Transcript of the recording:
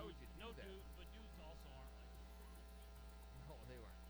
Why would you do no that? dudes, but dudes also aren't like. No, they weren't.